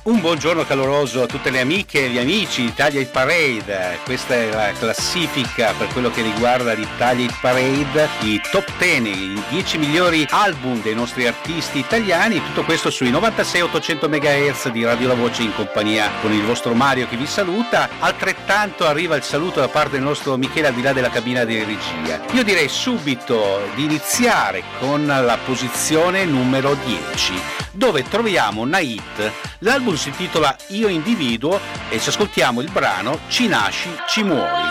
Un buongiorno caloroso a tutte le amiche e gli amici di Italia Hit Parade. Questa è la classifica per quello che riguarda l'Italia Hit Parade, i top 10, i 10 migliori album dei nostri artisti italiani, tutto questo sui 96-800 MHz di Radio La Voce in compagnia con il vostro Mario che vi saluta. Altrettanto arriva il saluto da parte del nostro Michele al di là della cabina di regia. Io direi subito di iniziare con la posizione numero 10, dove troviamo una hit. L'album si intitola Io Individuo e ci ascoltiamo il brano Ci nasci, ci muori.